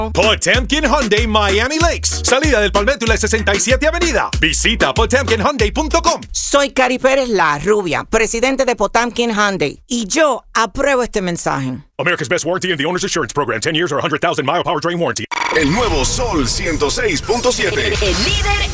Potemkin Hyundai Miami Lakes. Salida del Palmetto y la 67 Avenida. Visita potemkinhyundai.com. Soy Cari Pérez, la rubia, presidente de Potemkin Hyundai. Y yo apruebo este mensaje. America's Best Warranty and the Owner's Assurance Program. 10 years or 100,000 mile powertrain warranty. El nuevo Sol 106.7. El líder